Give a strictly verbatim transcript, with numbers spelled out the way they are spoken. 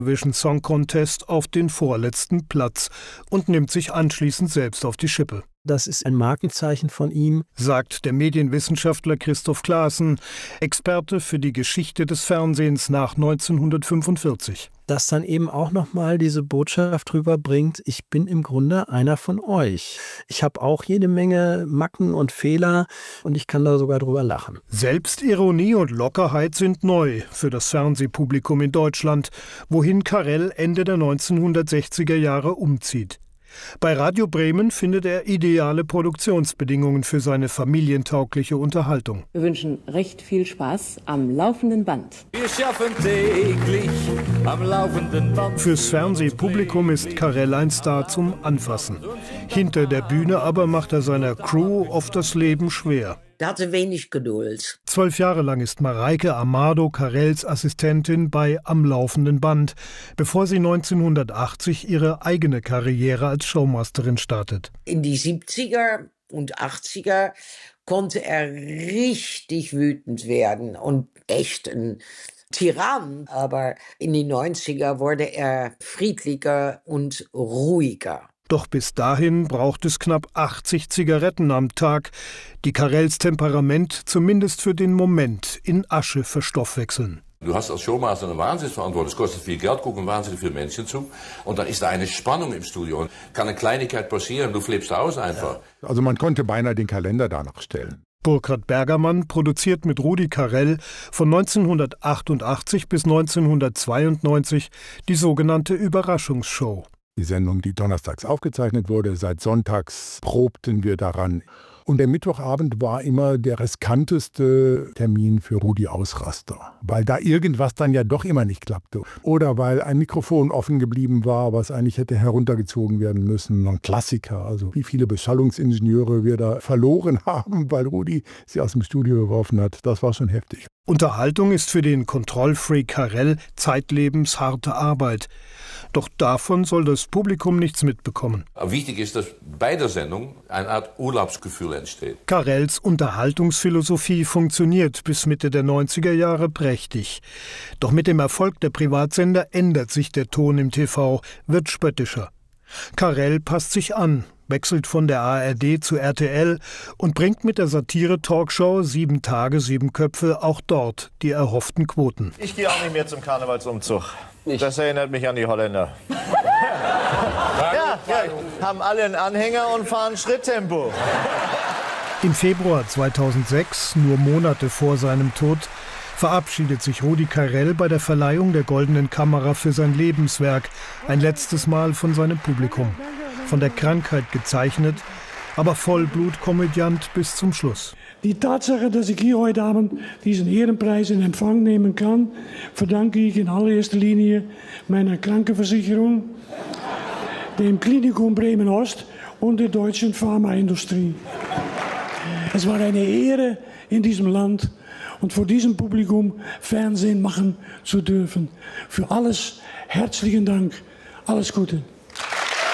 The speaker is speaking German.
Eurovision Song Contest auf den vorletzten Platz und nimmt sich anschließend selbst auf die Schippe. Das ist ein Markenzeichen von ihm, sagt der Medienwissenschaftler Christoph Claassen, Experte für die Geschichte des Fernsehens nach neunzehnhundertfünfundvierzig. Das dann eben auch nochmal diese Botschaft rüberbringt, ich bin im Grunde einer von euch. Ich habe auch jede Menge Macken und Fehler und ich kann da sogar drüber lachen. Selbstironie und Lockerheit sind neu für das Fernsehpublikum in Deutschland, wohin Carrell Ende der neunzehnhundertsechziger Jahre umzieht. Bei Radio Bremen findet er ideale Produktionsbedingungen für seine familientaugliche Unterhaltung. Wir wünschen recht viel Spaß am laufenden Band. Wir schaffen täglich am laufenden Band. Fürs Fernsehpublikum ist Carrell ein Star zum Anfassen. Hinter der Bühne aber macht er seiner Crew oft das Leben schwer. Der hatte wenig Geduld. Zwölf Jahre lang ist Mareike Amado Carrells Assistentin bei Am laufenden Band, bevor sie neunzehnhundertachtzig ihre eigene Karriere als Showmasterin startet. In die siebziger und achtziger konnte er richtig wütend werden und echt ein Tyrann. Aber in die neunziger wurde er friedlicher und ruhiger. Doch bis dahin braucht es knapp achtzig Zigaretten am Tag, die Carrells Temperament zumindest für den Moment in Asche verstoffwechseln. Du hast als Showmaster eine Wahnsinnsverantwortung. Es kostet viel Geld, gucken wahnsinnig viele Menschen zu. Und dann ist da eine Spannung im Studio. Und kann eine Kleinigkeit passieren, du flippst aus einfach. Also man konnte beinahe den Kalender danach stellen. Burkhard Bergermann produziert mit Rudi Carrell von neunzehnhundertachtundachtzig bis neunzehnhundertzweiundneunzig die sogenannte Überraschungsshow. Die Sendung, die donnerstags aufgezeichnet wurde, seit sonntags probten wir daran. Und der Mittwochabend war immer der riskanteste Termin für Rudi Ausraster, weil da irgendwas dann ja doch immer nicht klappte. Oder weil ein Mikrofon offen geblieben war, was eigentlich hätte heruntergezogen werden müssen. Ein Klassiker, also wie viele Beschallungsingenieure wir da verloren haben, weil Rudi sie aus dem Studio geworfen hat. Das war schon heftig. Unterhaltung ist für den Kontrollfreak Carrell zeitlebens harte Arbeit. Doch davon soll das Publikum nichts mitbekommen. Wichtig ist, dass bei der Sendung eine Art Urlaubsgefühl entsteht. Carrells Unterhaltungsphilosophie funktioniert bis Mitte der neunziger Jahre prächtig. Doch mit dem Erfolg der Privatsender ändert sich der Ton im T V, wird spöttischer. Carrell passt sich an, wechselt von der A R D zu R T L und bringt mit der Satire-Talkshow Sieben Tage, Sieben Köpfe auch dort die erhofften Quoten. Ich gehe auch nicht mehr zum Karnevalsumzug. Das erinnert mich an die Holländer. ja, ja, haben alle einen Anhänger und fahren Schritttempo. Im Februar zweitausendsechs, nur Monate vor seinem Tod, verabschiedet sich Rudi Carrell bei der Verleihung der Goldenen Kamera für sein Lebenswerk ein letztes Mal von seinem Publikum. Von der Krankheit gezeichnet, aber Vollblutkomödiant bis zum Schluss. Die Tatsache, dass ich hier heute Abend diesen Ehrenpreis in Empfang nehmen kann, verdanke ich in allererster Linie meiner Krankenversicherung, dem Klinikum Bremen-Ost und der deutschen Pharmaindustrie. Es war eine Ehre in diesem Land und vor diesem Publikum Fernsehen machen zu dürfen. Für alles herzlichen Dank, alles Gute.